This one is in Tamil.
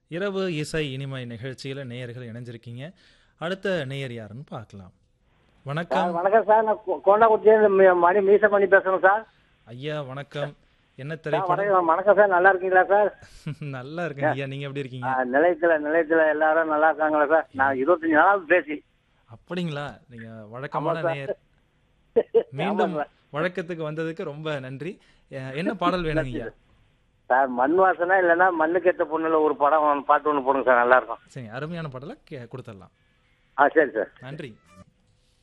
இரவு இசை இனிமை நிகழ்ச்சியில நேயர்கள் இணைஞ்சிருக்கீங்க. அடுத்த நேயர் யாருன்னு பார்க்கலாம். சார் வணக்கம். வணக்கம் சார். நான் கோண்டாக்குடியிலேருந்து மணி மீசமணி பேசுறேன் சார். ஐயா வணக்கம். என்ன சார் திரைப்படம்? வணக்கம் சார். நல்லா இருக்கீங்களா சார்? நல்லா இருக்கேங்க ஐயா. நீங்க எப்படி இருக்கீங்க? நிலையத்துல எல்லாரும் நல்லா இருக்காங்களா சார்? நான் 25 நாளாவது பேசி. அப்படிங்களா? நீங்க ஆமா வழக்கமான சார். நேயர். ஆமா மீண்டும் சார். வழக்கத்துக்கு வந்ததுக்கு ரொம்ப நன்றி. என்ன பாடல் வேணுங்க ஐயா? சார் மண் வாசனை இல்லைன்னா மண்ணுக்கு ஏத்த பொண்ணுல ஒரு படம் பாட்டு ஒன்று போடுங்க சார், நல்லா இருக்கும். சரி, அருமையான பாடலை கொடுத்துடலாம். சரி சார். நன்றி.